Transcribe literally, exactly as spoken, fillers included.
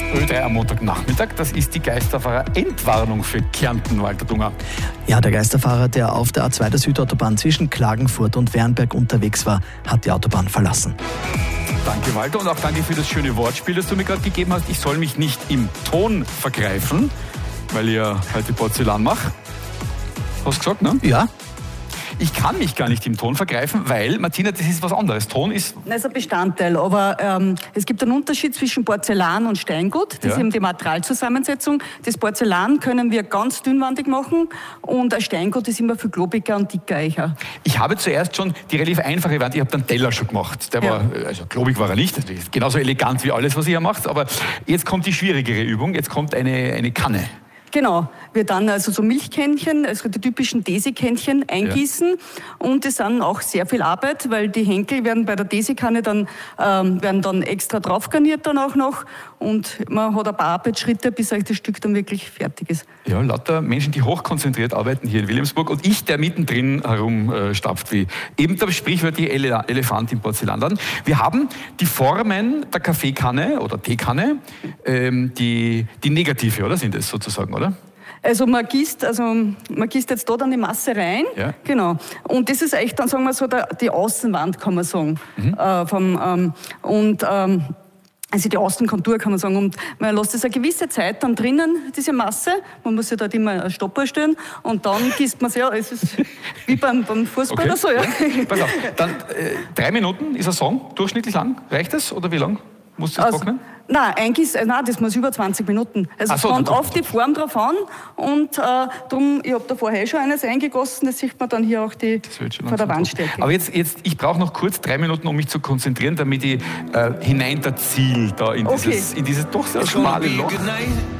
Ö drei am Montagnachmittag, das ist die Geisterfahrer-Endwarnung für Kärnten, Walter Dunger. Ja, der Geisterfahrer, der auf der A zwei der Südautobahn zwischen Klagenfurt und Wernberg unterwegs war, hat die Autobahn verlassen. Danke, Walter, und auch danke für das schöne Wortspiel, das du mir gerade gegeben hast. Ich soll mich nicht im Ton vergreifen, weil ich ja heute Porzellan mache. Hast du gesagt, ne? Ja. Ich kann mich gar nicht im Ton vergreifen, weil, Martina, das ist was anderes. Ton ist... Das ist ein Bestandteil, aber ähm, es gibt einen Unterschied zwischen Porzellan und Steingut. Das ja. ist eben die Materialzusammensetzung. Das Porzellan können wir ganz dünnwandig machen und ein Steingut ist immer viel globiger und dicker. Ich habe zuerst schon die relativ einfache Wand, ich habe den Teller schon gemacht. Der ja. war, also globig war er nicht, das ist genauso elegant wie alles, was ihr hier macht, aber jetzt kommt die schwierigere Übung, jetzt kommt eine, eine Kanne. Genau, wir dann also so Milchkännchen, also die typischen Desi-Kännchen eingießen ja. und das dann auch sehr viel Arbeit, weil die Henkel werden bei der Desi-Kanne dann, ähm, werden dann extra drauf garniert dann auch noch und man hat ein paar Arbeitsschritte, bis euch das Stück dann wirklich fertig ist. Ja, lauter Menschen, die hochkonzentriert arbeiten hier in Wilhelmsburg und ich, der mittendrin herumstapft wie eben der sprichwörtliche Ele- Elefant im Porzellanladen. Wir haben die Formen der Kaffeekanne oder Teekanne, ähm, die, die negative, oder sind es sozusagen, oder? Also man gießt, also man gießt jetzt da dann die Masse rein, ja. genau. Und das ist echt dann, sagen wir so, der, die Außenwand, kann man sagen. Mhm. Äh, vom, ähm, und ähm, also die Außenkontur, kann man sagen. Und man lässt es eine gewisse Zeit dann drinnen, diese Masse. Man muss ja dort immer eine Stoppuhr stellen. Und dann gießt man es, ja, es ist wie beim, beim Fußball okay. oder so. Ja. Pass auf, dann äh, drei Minuten ist ein Song, durchschnittlich lang. Reicht das oder wie lang? Muss das also, trocknen? Nein, eigentlich, nein, das muss über zwanzig Minuten. Also es so, kommt auf die Form drauf an und äh, darum, ich habe da vorher schon eines eingegossen, das sieht man dann hier auch die vor der Wandstärke. Aber jetzt, jetzt ich brauche noch kurz drei Minuten, um mich zu konzentrieren, damit ich äh, hineinterziele da in, okay. dieses, in dieses doch sehr schmale Loch.